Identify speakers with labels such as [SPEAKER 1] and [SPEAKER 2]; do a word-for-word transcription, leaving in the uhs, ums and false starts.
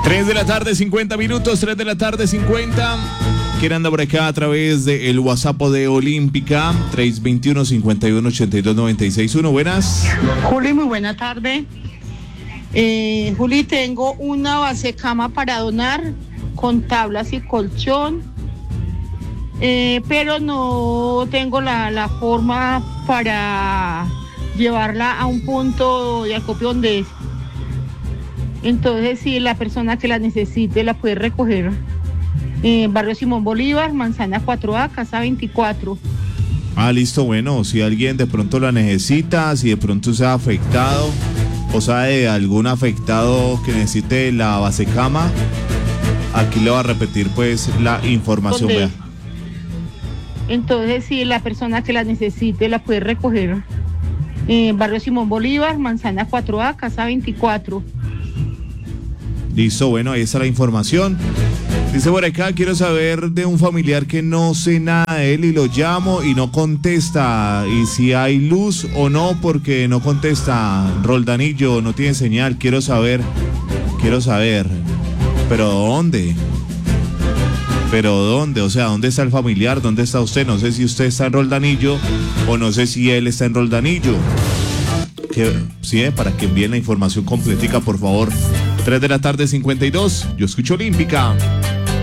[SPEAKER 1] tres de la tarde, cincuenta minutos, tres de la tarde, cincuenta. ¿Quién anda por acá a través del WhatsApp de Olímpica? tres veintiuno, cincuenta y uno, ochenta y dos, noventa y seis uno. Buenas.
[SPEAKER 2] Juli, muy buena tarde. Eh, Juli, tengo una base cama para donar con tablas y colchón, eh, pero no tengo la, la forma para llevarla a un punto de acopio donde es. Entonces, si la persona que la necesite la puede recoger. Eh, Barrio Simón Bolívar, Manzana cuatro A, Casa veinticuatro.
[SPEAKER 1] Ah, listo, bueno, si alguien de pronto la necesita, si de pronto se ha afectado o sabe de algún afectado que necesite la base cama, aquí le va a repetir pues la información. Vea.
[SPEAKER 2] Entonces, si la persona que la necesite la puede recoger. Eh, Barrio Simón Bolívar, Manzana cuatro A, Casa veinticuatro.
[SPEAKER 1] Listo, bueno, ahí está la información. Dice por acá, quiero saber de un familiar que no sé nada de él y lo llamo y no contesta. Y si hay luz o no, porque no contesta. Roldanillo, no tiene señal, quiero saber, quiero saber. ¿Pero dónde? ¿Pero dónde? O sea, ¿dónde está el familiar? ¿Dónde está usted? No sé si usted está en Roldanillo o no sé si él está en Roldanillo. Que, sí, eh, para que envíen la información completica, por favor. tres de la tarde, cincuenta y dos. Yo escucho Olímpica.